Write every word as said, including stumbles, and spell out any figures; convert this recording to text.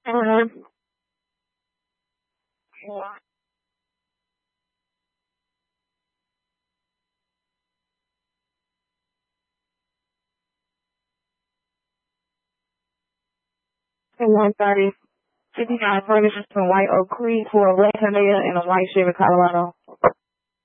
Mhm. one thirty, fifty-nine Ferguson from White Oak Creek for a black Hyundai and a white Chevy Colorado.